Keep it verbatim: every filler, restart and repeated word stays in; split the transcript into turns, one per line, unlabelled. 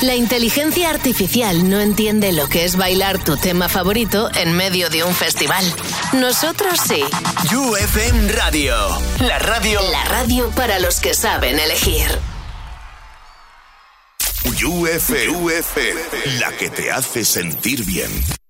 La inteligencia artificial no entiende lo que es bailar tu tema favorito en medio de un festival. Nosotros sí.
U F M Radio. La radio.
La radio para los que saben elegir.
U F M, U F M, la que te hace sentir bien.